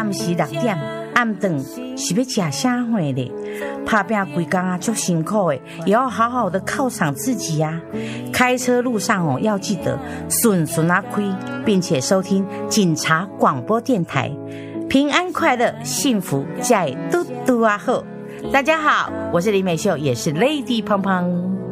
暗时6点，暗顿是要吃啥货咧？打拼规工啊，足辛苦的，也要好好的犒赏自己呀。开车路上哦，要记得顺顺啊开，并且收听警察广播电台，平安快乐，幸福在嘟嘟啊好。大家好，我是李美秀，也是 Lady 胖胖。